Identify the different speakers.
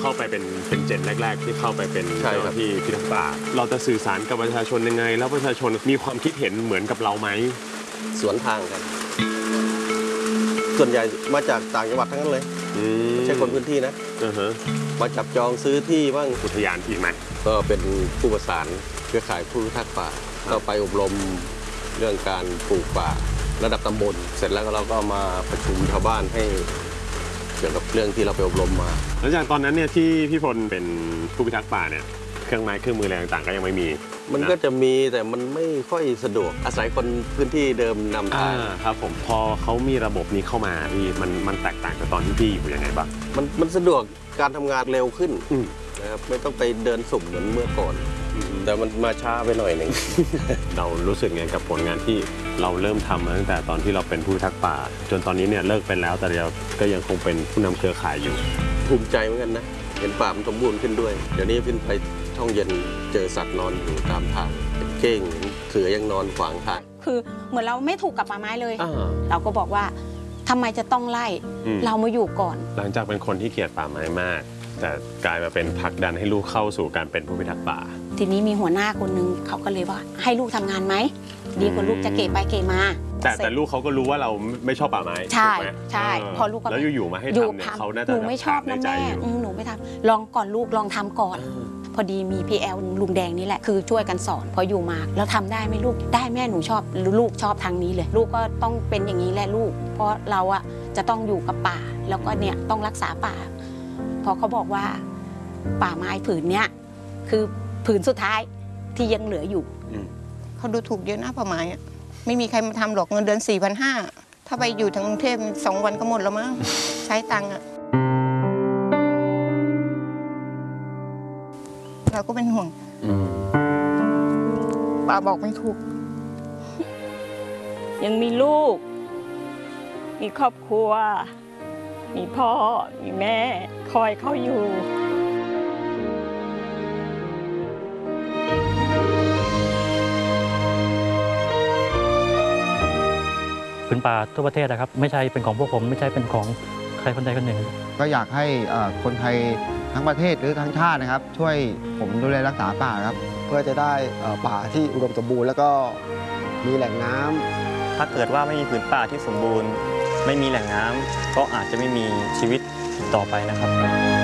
Speaker 1: เข้าไปเป็นเจนแรกๆที่เข้าไปเป็นเจ้าหน้าที่พิทักษ์ป่าเราจะสื่อสารกับประชาชนยังไงแล้วประชาชนมีความคิดเห็นเหมือนกับเราไหม
Speaker 2: สวนทางกันส่วนใหญ่มาจากต่างจังหวัดทั้งนั้นเลยไม่ใช่คนพื้นที่นะมาจับจองซื้อที่บ้าง
Speaker 1: อุทยานอีกไหม
Speaker 2: ก็เป็นผู้ประสานเครือข่ายผู้พิทักษ์ป่าก็ไปอบรมเรื่องการปลูกป่าระดับตำบลเสร็จแล้วเราก็มาประชุมชาวบ้านให้เกี่ยวกับเรื่องที่เราไปอบรมมา
Speaker 1: แล้วจากตอนนั้นเนี่ยที่พี่พลเป็นผู้พิทักษ์ป่าเนี่ยเครื่องไม้เครื่องมืออะไรต่างๆก็ยังไม่มี
Speaker 2: มันก็จะมีแต่มันไม่ค่อยสะดวกอาศัยคนพื้นที่เดิมนำทาง
Speaker 1: ครับผมพอเขามีระบบนี้เข้ามาพี่มันแตกต่างจากตอนที่พี่อยู่ยังไงบ้าง
Speaker 2: มันสะดวกการทำงานเร็วขึ้นนะครับไม่ต้องไปเดินสุ่มเหมือนเมื่อก่อนแต่มันมาช้าไปหน่อยหนึ่ง
Speaker 1: เรารู้สึกไงกับผลงานที่เราเริ่มทำมาตั้งแต่ตอนที่เราเป็นผู้พิทักษ์ป่าจนตอนนี้เนี่ยเลิกไปแล้วแต่เราก็ยังคงเป็นผู้นำเครือข่ายอยู่
Speaker 2: ภูมิใจเหมือนกันนะเห็นป่ามันสมบูรณ์ขึ้นด้วยเดี๋ยวนี้ขึ้นไปช่องเย็นเจอสัตว์นอนอยู่ตามทางเป็นเก้งเสือยังนอนขวางทาง
Speaker 3: คือเหมือนเราไม่ถูกกับป่าไม้เลยเราก็บอกว่าทำไมจะต้องไล่เรามาอยู่ก่อน
Speaker 1: หลังจากเป็นคนที่เกลียดป่าไม้มากแต่กลายมาเป็นผลักดันให้ลูกเข้าสู่การเป็นผู้พิทักษ์ป่า
Speaker 3: ทีนี้มีหัวหน้าคนนึงเขาก็เลยว่าให้ลูกทำงานไหมดีกว่าลูกจะเกะไปเกะมา
Speaker 1: แต่ลูกเขาก็รู้ว่าเราไม่ชอบป่าไม้
Speaker 3: ใช่ใช่พอลูกก็
Speaker 1: แล้วอยู่ๆมาให้ทำเนี่ยเขาน่าจะ
Speaker 3: หนูไม่ชอบนะแม่หนูไม่ทำลองก่อนลูกลองทำก่อนพอดีมีพี่แอลลุงแดงนี่แหละคือช่วยกันสอนพออยู่มาแล้วทำได้ไหมลูกได้แม่หนูชอบลูกชอบทางนี้เลยลูกก็ต้องเป็นอย่างนี้แหละลูกเพราะเราอะจะต้องอยู่กับป่าแล้วก็เนี่ยต้องรักษาป่าพอเขาบอกว่าป่าไม้ผืนเนี้ยคือผืนสุดท้ายที่ยังเหลืออยู่
Speaker 4: เขาดูถูกเยอะนะป่าไม้อะไม่มีใครมาทำหรอกเงินเดือน 4,500 ถ้าไปอยู่ทางกรุงเทพ2 วันก็หมดแล้วมั้งใช้ตังค์อะเราก็เป็นห่วงป้าบอกไม่ถูก
Speaker 3: ยังมีลูกมีครอบครัวมีพ่อมีแม่คอยเขาอยู่
Speaker 5: ผืนป่าทั่วประเทศนะครับไม่ใช่เป็นของพวกผมไม่ใช่เป็นของใครคนใดคนหนึ่ง
Speaker 6: ก็อยากให้คนไทยทั้งประเทศหรือทั้งชาตินะครับช่วยผมดูแลรักษาป่าครับ
Speaker 7: เพื่อจะได้ป่าที่อุดมสมบูรณ์แล้วก็มีแหล่งน้ำ
Speaker 8: ถ้าเกิดว่าไม่มีผืนป่าที่สมบูรณ์ไม่มีแหล่งน้ำก็อาจจะไม่มีชีวิตต่อไปนะครับ